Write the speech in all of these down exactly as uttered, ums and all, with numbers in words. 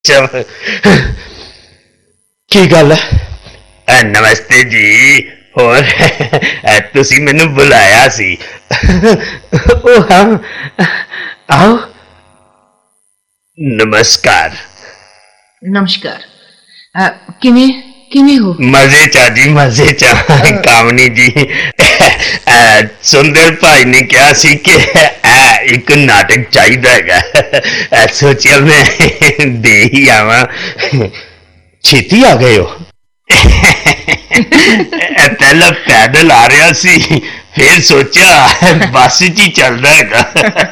की गल है? नमस्ते जी। और तुसी मैनू बुलाया सी? ओ हाँ, आओ। नमस्कार। नमस्कार। आ, किवें किवें हो? मजे चा जी, मजे चा। कामनी जी, सुंदर भाई ने कहा सी कि एक नाटक चाहिए, सोचा मैं दे ही आवा। छेती आ गए हो? पहला पैदल आ रहा सी, फिर सोचा बस च ही चल रहा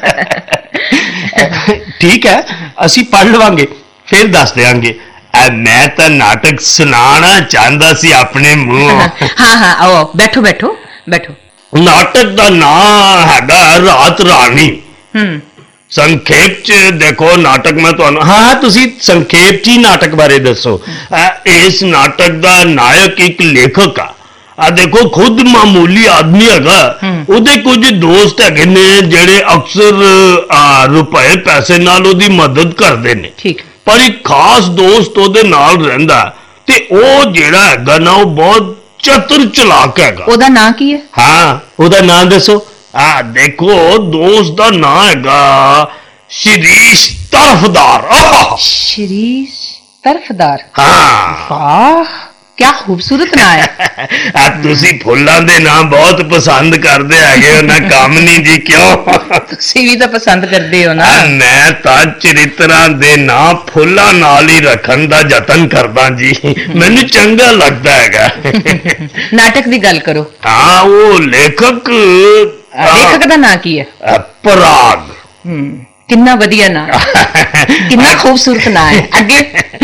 है। ठीक है, असी पढ़ लवांगे फिर दस देंगे। मैं तो नाटक सुनाना चाहता सी अपने मुंह। हाँ हाँ आओ, बैठो बैठो बैठो। नाटक का नाम है रात रानी। हम्म संखेप च देखो नाटक मैं तो हाँ तुसी संखेप च नाटक बारे दसो। इस नाटक का नायक एक लेखक आ, आ देखो खुद मामूली आदमी है, उहदे कुछ दोस्त है ने जेड़े अक्सर रुपए पैसे नाल उहदी मदद करते ने। ठीक। पर एक खास दोस्त उहदे नाल रहिंदा ते ओ जेड़ा हैगा ना वो बहुत चतुर चलाक हैगा। ओहदा नाम की है? हाँ ओहदा नाम दसो। आ देखो दोस्त का नाम हैगा शिरीष तरफदार। शिरीष तरफदार? हाँ। वाह क्या खूबसूरत नाम है। तुसी फुल्लां दे नाम बहुत पसंद करदे हैगे हो ना कामनी जी, क्यों? तुसी भी तो पसंद करदे हो ना। मैं तो चरित्रां दे नाम फुल्लां नाल ही रखन दा जतन करदा जी, मैनू चंगा लगदा हैगा। नाटक दी गल करो। हाँ वो लेखक लेखक दा नाम की है? पराग। कितना वधिया नाम, कितना खूबसूरत नाम है। अगे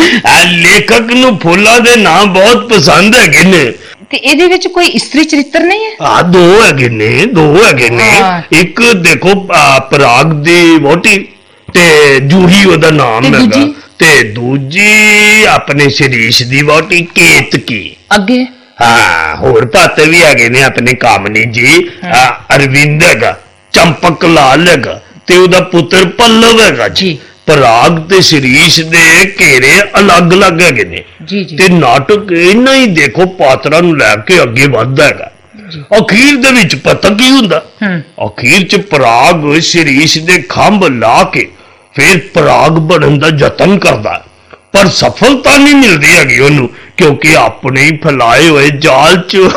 लेखक नू फुल्लां दे नाम बहुत पसंद है ने। ते इहदे विच कोई स्त्री चरित्र नहीं है? हाँ दो है ने, दो है ने। एक देखो पराग दी वोटी ते जूही ओदा नाम हैगा, ते दूजी अपने शिरीष दी वोटी केतकी। अगे हाँ होर पात्र भी है ने अपने कामनी जी। अरविंद हैगा, चंपक लाल हैगा ते ओदा पुत्र पल्लव हैगा जी। पराग ते शिरीष दे घेरे अलग अलग है ने जी जी। ते नाटक इन्ना ही देखो पात्रां नूं लैके अगे वधदा हैगा। अखीर दे विच पता की हुंदा? अखीर च पराग शिरीष दे खंभ ला के फिर पराग बनन दा जतन करदा, पर सफलता नहीं मिलती हैगी ओनू, क्योंकि अपने ही फैलाए हुए जाल च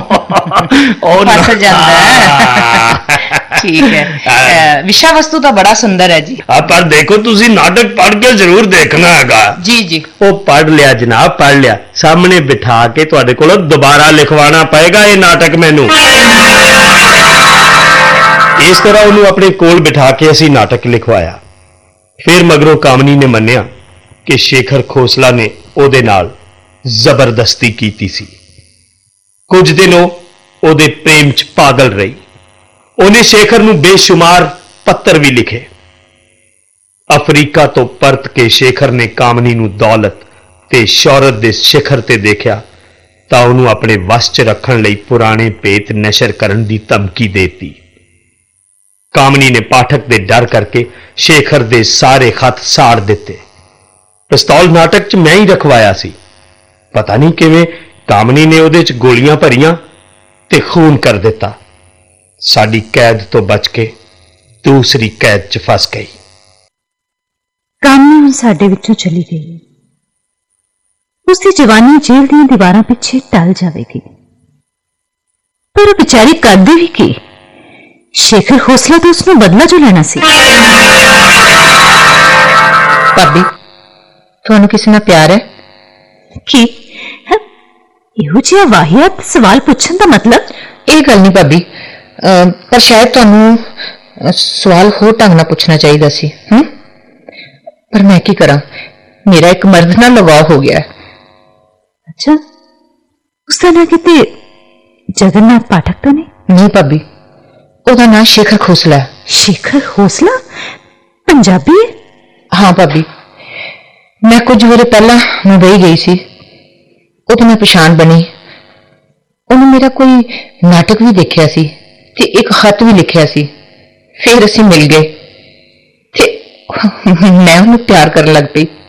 फस जांदा है। ठीक है, विषय वस्तु तो बड़ा सुंदर है जी। पर देखो तुसी नाटक पढ़ के जरूर देखना हैगा। जी जी। वो पढ़ लिया जनाब, पढ़ लिया। सामने बिठा के तुहाडे कोल दोबारा लिखवाना पएगा ये नाटक मैनू। इस तरह उन्होंने अपने कोल बिठा के असी नाटक लिखवाया। फिर मगरों कामनी ने मन्निया कि शेखर खोसला ने ओदे नाल जबरदस्ती कीती सी। कुछ दिन ओदे प्रेम च पागल रही। उन्हें शेखर नूं बेशुमार पत्तर भी लिखे। अफ्रीका तो परत के शेखर ने कामनी नूं दौलत ते शौहरत दे शिखर ते देखिया तां उहनूं अपने वश च रखण लई पुराने भेत नशर करन दी धमकी देती। कामनी ने पाठक दे डर करके शेखर दे सारे खत साड़ दिते। पिस्तौल नाटक च मैं ही रखवाया सी। पता नहीं किवें कामनी ने उहदे च गोलियां भरियां ते खून कर दिता। साडी कैद तो बच के दूसरी कैद च फस गई। कामनी हुण साडे विचों चली गई। उसकी जवानी जेल दी दीवारां पिछे टल जाएगी, पर बेचारी करदी भी की? शेखर खोसला तो उसने बदला जो लेना सी। भाभी तुहानू किसी नाल प्यार है की? इहो जिहा वाहियात सवाल पूछण दा मतलब? यह गल नहीं भाभी, पर शायद तुहानू सवाल होर ढंग नाल पुछना चाहिए सी। हम्म पर मैं की करा, मेरा एक मर्द नाल लगाव हो गया। अच्छा, उसका ना किते जगन्नाथ पाठक तो नहीं? नहीं भाभी, ओदा नाम शेखर खोसला है। शेखर खोसला पंजाबी है? हाँ भाभी, मैं कुछ वरे पहला मुंबई गई सी, उदों मैं पछाण बनी। उन्होंने मेरा कोई नाटक भी देखिया सी ते एक खत भी लिखिया सी। फिर असीं मिल गए ते मैं उन्हें प्यार करन लग पई।